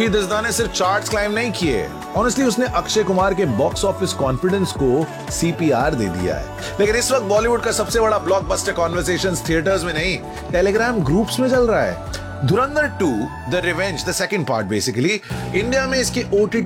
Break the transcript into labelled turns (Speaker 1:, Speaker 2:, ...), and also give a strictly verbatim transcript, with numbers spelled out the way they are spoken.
Speaker 1: Movie दसदा ने सिर्फ चार्ट्स क्लाइम नहीं किए, ऑनेस्टली उसने अक्षय कुमार के बॉक्स ऑफिस कॉन्फिडेंस को सीपीआर दे दिया है। लेकिन इस वक्त बॉलीवुड का सबसे बड़ा ब्लॉकबस्टर कॉन्वर्सेशंस थिएटर्स में नहीं, टेलीग्राम ग्रुप्स में चल रहा है। धुरंधर to the revenge, the second part basically India में इसके ओटीटी